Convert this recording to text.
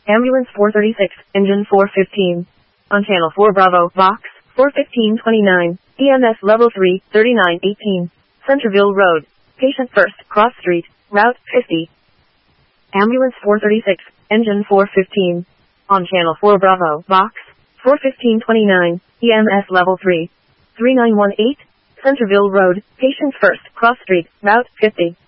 Ambulance 436, engine 415. On channel 4 Bravo, Vox, 41529, EMS level 3, 3918. Centerville Road. Patient first, cross street, route 50. Ambulance 436, engine 415. On channel 4 Bravo, Vox, 41529, EMS level 3, 3918. Centerville Road. Patient first, cross street, route 50.